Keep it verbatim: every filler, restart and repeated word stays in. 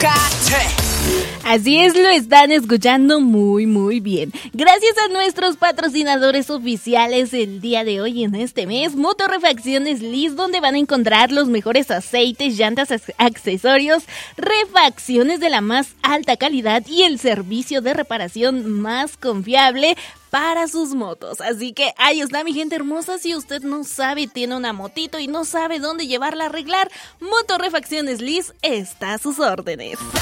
Así es, lo están escuchando muy muy bien. Gracias a nuestros patrocinadores oficiales el día de hoy en este mes, Motorrefacciones Liz, donde van a encontrar los mejores aceites, llantas, accesorios, refacciones de la más alta calidad y el servicio de reparación más confiable para sus motos. Así que ahí está, mi gente hermosa. Si usted no sabe, tiene una motito y no sabe dónde llevarla a arreglar, Motorrefacciones Liz está a sus órdenes.